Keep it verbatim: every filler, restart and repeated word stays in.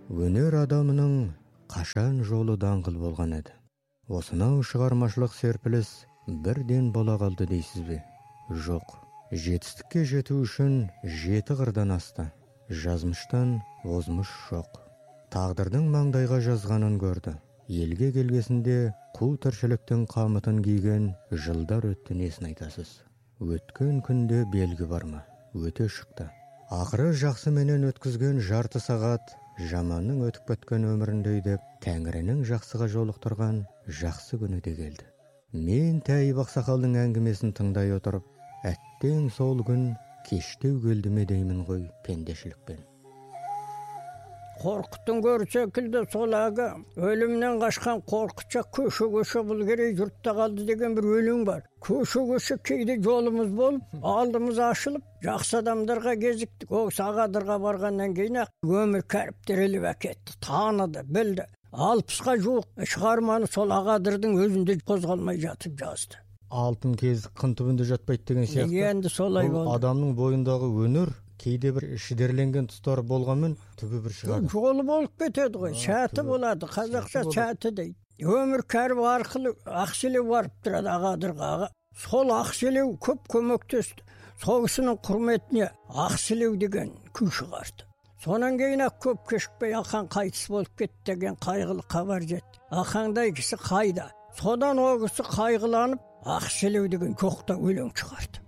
өнер адамының қашан жолы даңғыл болған еді. Осынау шығармашылық серпіліс бірден бола қалды дейсіз бе? Жоқ. Жетістікке жету үшін жеті қырдан асты. Жазмыштан озмыш жоқ. Тағдырдың маңдайға жазғанын көрді. Елге келгесінде қу тіршіліктің қамытын киген жылдар өтті, несін айтасыз? Өткен күнде белгі бар ма? Өте шықты. Ақыры жақсы менен өткізген жарты сағат жаманның өтіп кеткен өміріндей деп, Тәңірінің жақсыға жолықтырған жақсы күні де келді. Мен Тәйіп ақсақалдың әңгімесін тыңдай отырып, әттең сол күн кештеу келді ме деймін ғой пендешілікпен. Қорқыттың көрі секілді сол ағы өлімнен қашқан қорқытша көше-көше бұл керей жұртта қалды деген бір өлең бар. Көше-көше кейде жолымыз болып, алдымыз ашылып, жақсы адамдарға кезіктік. Ол Ағадырға барғаннан кейін өмір кәріптереліп әкетті, таныды, білді. Алпысқа жуық шығарманы сол Ағадырдың өзінде қозғалмай жатып жазды. Алтын кез қын түбінде жатпайды деген сияқты. Енді солай болды. Адамның бойындағы өнер кейде бір шідерленген тұстары болғанмен түбі бір шығады. Жолы болып кетеді ғой, сәті болады, қазақша сәті дейді. Өмір кәріп арқылы Ақселеу барып тұрады Ағадырға. Сол Ақселеу көп көмектесті. Сол кісінің құрметіне Ақселеу деген күй шығарды. Сонан кейін көп кешікпей Ақан қайтыс болып кетті деген қайғылы хабар жетті. Ақаңдай кісі қайда? Содан ол кісі қайғыланып Ақселеу деген жоқта өлең шығарды.